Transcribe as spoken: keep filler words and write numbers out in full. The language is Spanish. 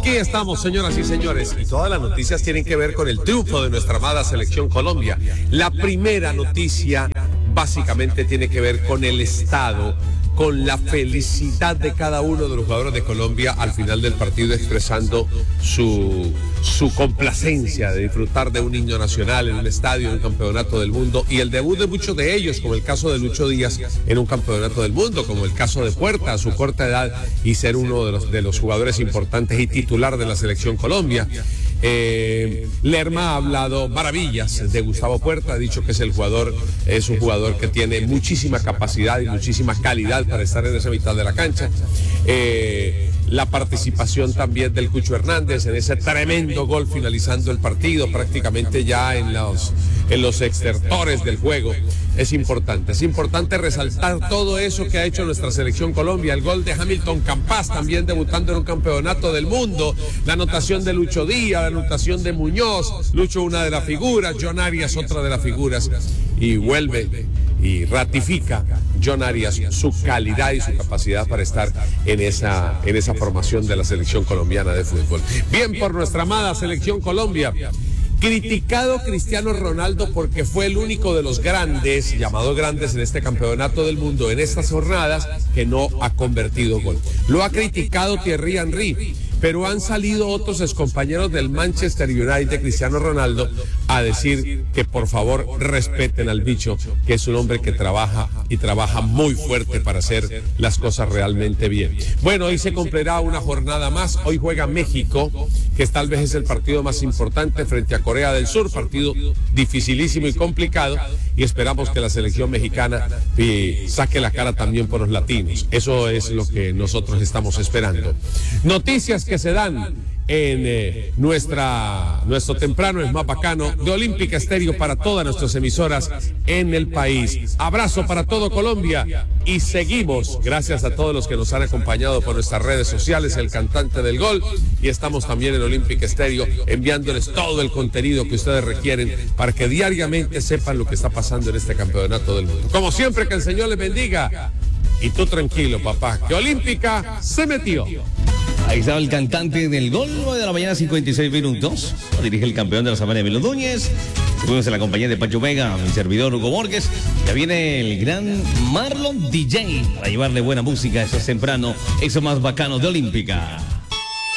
Aquí estamos, señoras y señores, y todas las noticias tienen que ver con el triunfo de nuestra amada Selección Colombia. La primera noticia básicamente tiene que ver con el estado, con la felicidad de cada uno de los jugadores de Colombia al final del partido, expresando su, su complacencia de disfrutar de un himno nacional en un estadio, en un campeonato del mundo, y el debut de muchos de ellos, como el caso de Lucho Díaz en un campeonato del mundo, como el caso de Puerta a su corta edad y ser uno de los, de los jugadores importantes y titular de la Selección Colombia. Eh, Lerma ha hablado maravillas de Gustavo Puerta, ha dicho que es el jugador, es un jugador que tiene muchísima capacidad y muchísima calidad para estar en esa mitad de la cancha. Eh, la participación también del Cucho Hernández en ese tremendo gol finalizando el partido, prácticamente ya en los, en los extertores del juego. Es importante, es importante resaltar todo eso que ha hecho nuestra Selección Colombia, el gol de Hamilton Campas también debutando en un campeonato del mundo, la anotación de Lucho Díaz, la anotación de Muñoz, Lucho una de las figuras, John Arias otra de las figuras, y vuelve y ratifica John Arias su calidad y su capacidad para estar en esa, en esa formación de la Selección Colombiana de fútbol. Bien por nuestra amada Selección Colombia. Criticado Cristiano Ronaldo porque fue el único de los grandes, llamados grandes en este campeonato del mundo, en estas jornadas, que no ha convertido gol. Lo ha criticado Thierry Henry, pero han salido otros excompañeros del Manchester United, Cristiano Ronaldo, a decir que por favor respeten al bicho, que es un hombre que trabaja y trabaja muy fuerte para hacer las cosas realmente bien. Bueno, hoy se cumplirá una jornada más. Hoy juega México, que tal vez es el partido más importante frente a Corea del Sur, partido dificilísimo y complicado, y esperamos que la selección mexicana eh, saque la cara también por los latinos. Eso es lo que nosotros estamos esperando. Noticias que se dan en eh, nuestra nuestro temprano es más bacano de Olímpica Estéreo para todas nuestras emisoras en el país. Abrazo para todo Colombia y seguimos, gracias a todos los que nos han acompañado por nuestras redes sociales, el cantante del gol, y estamos también en Olímpica Estéreo enviándoles todo el contenido que ustedes requieren para que diariamente sepan lo que está pasando en este campeonato del mundo. Como siempre, que el Señor les bendiga, y tú tranquilo, papá, que Olímpica se metió. Ahí estaba el cantante del gol, nueve de la mañana, cincuenta y seis minutos. Lo dirige el campeón de la semana, Emilio Núñez. Estuvimos en la compañía de Pacho Vega, mi servidor Hugo Borges. Ya viene el gran Marlon D J para llevarle buena música. Eso es temprano, eso más bacano de Olímpica.